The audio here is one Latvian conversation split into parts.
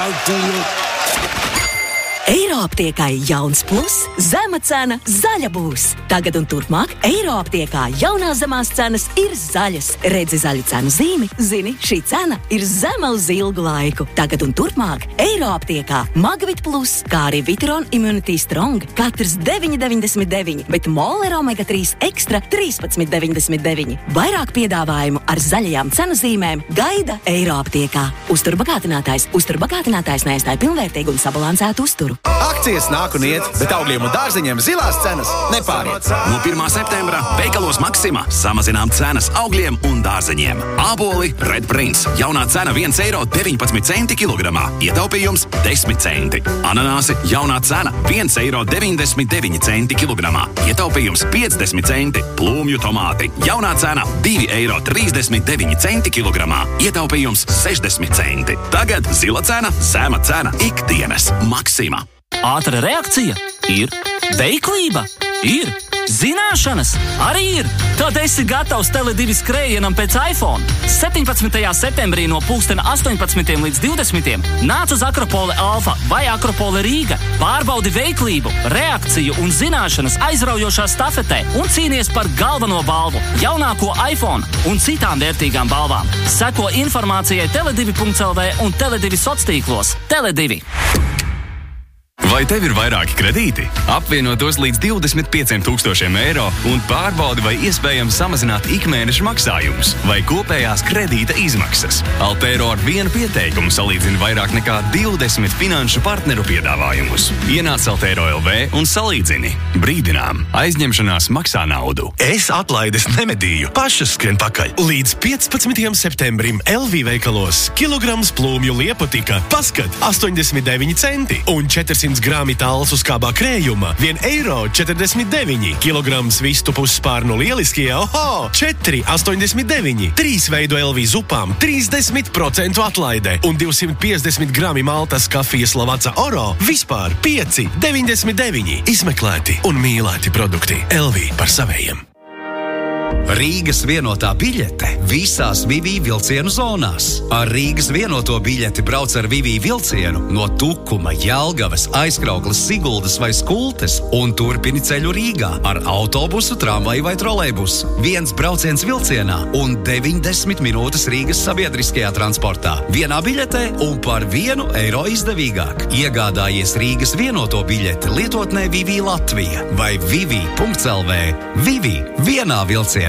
Eiroaptiekai jauns plus, zema cena, zaļa būs. Tagad un turpmāk Eiroaptiekā jaunās zemās cenas ir zaļas. Redzi zaļu cenu zīmi, zini, šī cena ir zema uz ilgu laiku. Tagad un turpmāk Eiroaptiekā Magvit plus, kā arī Viteron Immunity Strong, katrs 9,99, bet Moller Omega 3 Extra 13,99. Vairāk piedāvājumu ar zaļajām cenu zīmēm gaida Eiroaptiekā. Uzturbagātinātājs neaizstāja pilnvērtīgu un sabalansētu uzturu. Akcijas nāk un iet, bet augļiem un dārziņiem zilās cenas nepāriet. No 1. septembra veikalos Maxima samazinām cenas augļiem un dārziņiem. Āboli Red Prince. Jaunā cena 1,19 eiro kilogramā. Ietaupījums 10 centi. Ananāsi jaunā cena 1,99 eiro kilogramā. Ietaupījums 50 centi. Plūmju tomāti jaunā cena 2,39 eiro kilogramā. Ietaupījums 60 centi. Tagad zila cena, zema cena ikdienas Maxima. Ātra reakcija ir, veiklība ir, zināšanas arī ir. Tad esi gatavs Tele2 skrējienam pēc iPhone. 17. septembrī no 18 līdz 20. Nāc uz Akropole Alfa vai Akropole Rīga. Pārbaudi veiklību, reakciju un zināšanas aizraujošā stafetē un cīnies par galveno balvu, jaunāko iPhone un citām vērtīgām balvām. Seko informācijai tele2.lv un Tele2 sociālos. Tele2. Vai tev ir vairāki kredīti? Apvieno tos līdz 25,000 eiro un pārbaudi, vai iespējams samazināt ikmēneša maksājumus vai kopējās kredīta izmaksas. Altero ar vienu pieteikumu salīdzina vairāk nekā 20 finanšu partneru piedāvājumus. Ienāc Altero LV un salīdzini. Brīdinām, aizņemšanās maksā naudu. Es atlaides nemedīju, pašas skrien pakaļ. Līdz 15. septembrim LV veikalos kilograms plūmju liepatika paskat 89 centi un 400 grāmi tāls uz kābā krējuma 1,49 eiro. Kilograms vistu pusspārnu lieliskie, 4,89. 3 veidu LV zupām 30% atlaide un 250 grāmi maltas kafijas Lavazza Oro vispār 5,99. Izmeklēti un mīlēti produkti. LV par savējiem. Rīgas vienotā biļete visās Vivī vilcienu zonās. Ar Rīgas vienoto biļeti brauc ar Vivī vilcienu no Tukuma, Jelgavas, Aizkraukles, Siguldas vai Skultes un turpini ceļu Rīgā ar autobusu, tramvaju vai trolejbusu. 1 brauciens vilcienā un 90 minūtes Rīgas sabiedriskajā transportā. Vienā biļetē un par 1 eiro izdevīgāk. Iegādājies Rīgas vienoto biļeti lietotnē Vivī Latvija vai vivi.lv. Vivī vienā vilcienā.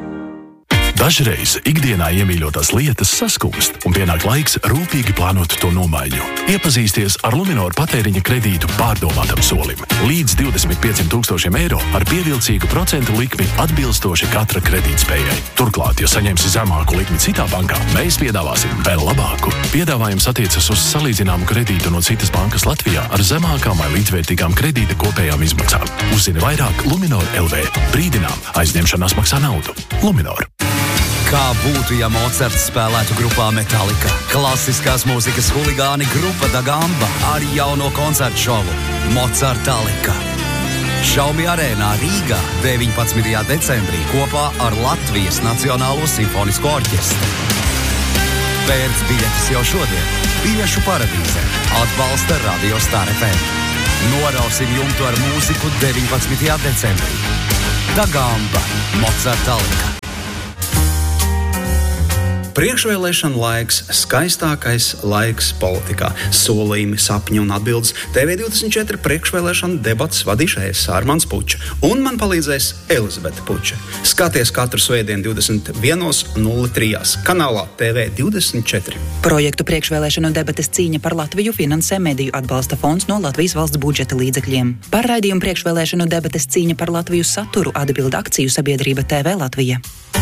Dažreiz ikdienā iemīļotās lietas saskumst un pienāk laiks rūpīgi plānot to nomaiņu. Iepazīsties ar Luminoru patēriņa kredītu pārdomātam solim. Līdz 25,000 eiro ar pievilcīgu procentu likmi atbilstoši katra kredītspējai. Turklāt, ja saņemsi zemāku likmi citā bankā, mēs piedāvāsim vēl labāku. Piedāvājums attiecas uz salīdzināmu kredītu no citas bankas Latvijā ar zemākām vai līdzvērtīgām kredīta kopējām izmaksām. Uzzini vairāk Luminor LV. Brīdinām, aizņemšanās maksā naudu. Luminor. Kā būtu, ja Mocards spēlētu grupā Metallica? Klasiskās mūzikas huligāni grupa Da Gamba ar jauno koncertu šovu Mocartalika. Šaumi arēnā Rīgā 19. decembrī kopā ar Latvijas Nacionālo simfonisko orķestru. Pērc biļetes jau šodien. Biļešu paradīzē atbalsta Radio Star FM. Norausim jumtu ar mūziku 19. decembrī. Da Gamba, Mocartalika. Priekšvēlēšana laiks, skaistākais laiks politikā. Solījumi, sapņi un atbildes. TV24 priekšvēlēšana debats vadīšais Armands Puča. Un man palīdzēs Elizabete Puča. Skaties katru svētdienu 21:03 kanālā TV24. Projektu priekšvēlēšanu debates cīņa par Latviju finansē Mediju atbalsta fonds no Latvijas valsts budžeta līdzekļiem. Par raidījumu priekšvēlēšanu debates cīņa par Latviju saturu atbild akciju sabiedrība TV Latvija.